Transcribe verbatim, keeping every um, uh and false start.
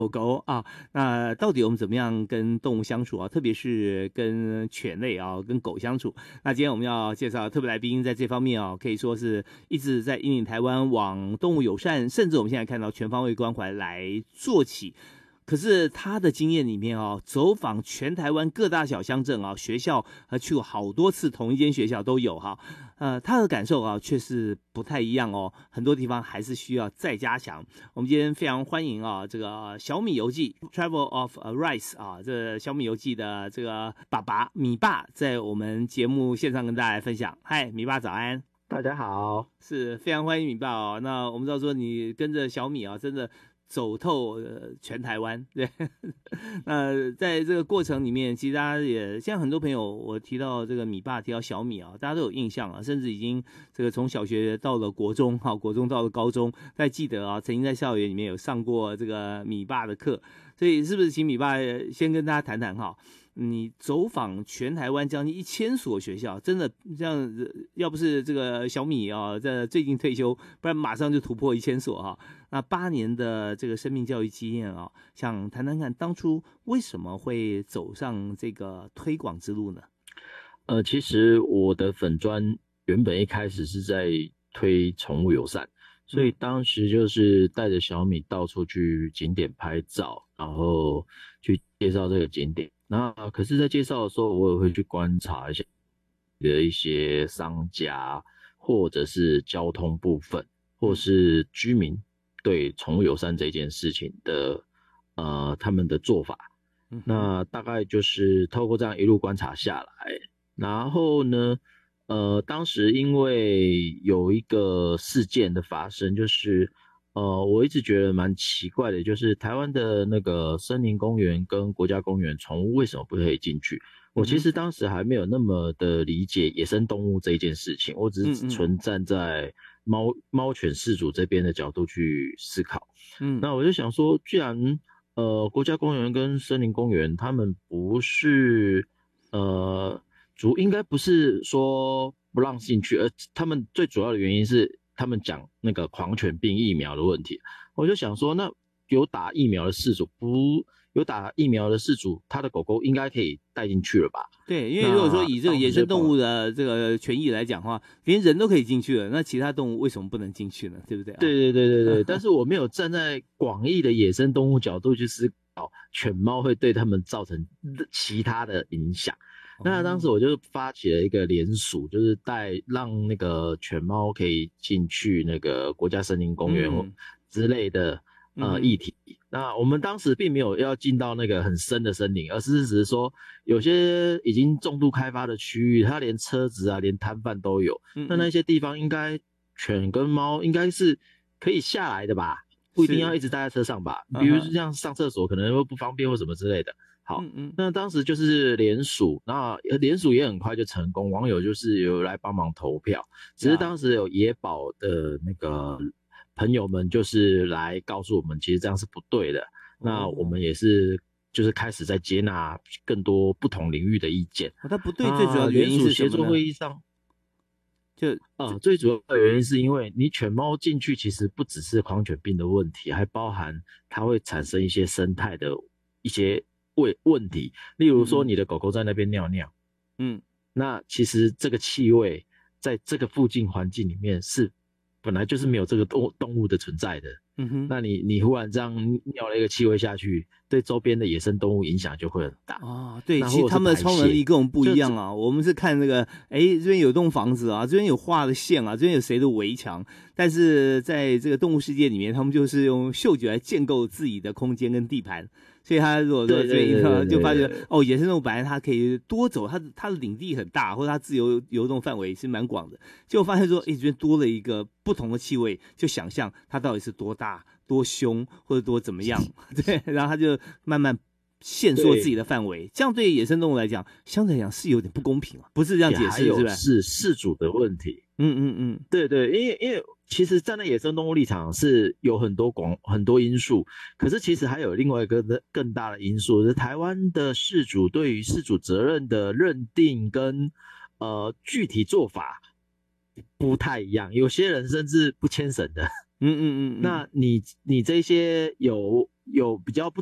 狗狗啊，那到底我们怎么样跟动物相处啊？特别是跟犬类啊，跟狗相处。那今天我们要介绍特别来宾，在这方面啊，可以说是一直在引领台湾往动物友善，甚至我们现在看到全方位关怀来做起。可是他的经验里面哦，走访全台湾各大小乡镇啊，学校和去过好多次，同一间学校都有哈。呃，他的感受啊，却是不太一样哦，很多地方还是需要再加强。我们今天非常欢迎啊，这个小米游记 Travel of Rice 啊，这小米游记的这个爸爸米爸，在我们节目线上跟大家来分享。嗨，米爸早安。 大家好， 是非常欢迎米爸哦。那我们知道说你跟着小米啊，真的走透、呃、全台湾，对。那在这个过程里面，其实大家也像很多朋友，我提到这个米爸，提到小米啊，大家都有印象啊，甚至已经这个从小学到了国中，哈，国中到了高中，大家记得啊，曾经在校园里面有上过这个米爸的课，所以是不是请米爸先跟大家谈谈哈？你走访全台湾将近一千所学校，真的这样，要不是这个小米啊，在最近退休，不然马上就突破一千所哈。那八年的这个生命教育经验啊，想谈谈看当初为什么会走上这个推广之路呢？ 呃，其实我的粉专原本一开始是在推宠物友善，所以当时就是带着小米到处去景点拍照，然后去介绍这个景点。那可是在介绍的时候，我也会去观察一下的一些商家，或者是交通部分，或是居民对宠物友善这件事情的呃他们的做法。那大概就是透过这样一路观察下来，然后呢，呃，当时因为有一个事件的发生，就是呃，我一直觉得蛮奇怪的，就是台湾的那个森林公园跟国家公园，宠物为什么不可以进去？我其实当时还没有那么的理解野生动物这一件事情，我只是纯站在猫猫犬饲主这边的角度去思考。嗯，那我就想说，既然呃国家公园跟森林公园他们不是呃主应该不是说不让进去，而他们最主要的原因是他们讲那个狂犬病疫苗的问题。我就想说，那有打疫苗的饲主不有打疫苗的饲主，他的狗狗应该可以带进去了吧？ 对，因为如果说以这个野生动物的这个权益来讲的话，连人都可以进去了，那其他动物为什么不能进去呢？对不对？ 对对对对对。但是我没有站在广义的野生动物角度去思考，犬猫会对他们造成其他的影响。那当时我就发起了一个联署，就是带让那个犬猫可以进去那个国家森林公园之类的、嗯、呃议题。那我们当时并没有要进到那个很深的森林，而是只是说有些已经重度开发的区域，它连车子啊、连摊贩都有。那那些地方应该犬跟猫应该是可以下来的吧？不一定要一直待在车上吧？比如像上厕所可能会不方便或什么之类的。好，嗯嗯，那当时就是联署，那联署也很快就成功，网友就是有来帮忙投票，只是当时有野保的那个朋友们就是来告诉我们，其实这样是不对的。那我们也是就是开始在接纳更多不同领域的意见。 哦，它不对，最主要的原因是什么呢？ 联署协作会议上， 就呃，最主要的原因是因为你犬猫进去，其实不只是狂犬病的问题，还包含它会产生一些生态的一些问问题，例如说你的狗狗在那边尿尿，嗯，那其实这个气味在这个附近环境里面是本来就是没有这个动动物的存在的，嗯哼，那你你忽然这样尿了一个气味下去，对周边的野生动物影响就会很大哦。对，其实他们的超能力跟我们不一样啊。我们是看那个，哎，这边有栋房子啊，这边有画的线啊，这边有谁的围墙，但是在这个动物世界里面，他们就是用嗅觉来建构自己的空间跟地盘。所以他如果说这个就发觉哦，野生动物本来它可以多走，它它的领地很大，或者它自由游动范围是蛮广的，结果发现说，哎，这边多了一个不同的气味，就想象它到底是多大、多凶或者多怎么样，对，然后它就慢慢限缩自己的范围，这样对野生动物来讲，相对来讲是有点不公平啊，不是这样解释，是吧？ 是饲主的问题。嗯嗯嗯，对对，因为因为其实站在野生动物立场是有很多广很多因素，可是其实还有另外一个更大的因素，是台湾的饲主对于饲主责任的认定跟呃具体做法不太一样，有些人甚至不牵绳的。 嗯嗯嗯嗯， 那你你这些有有比较不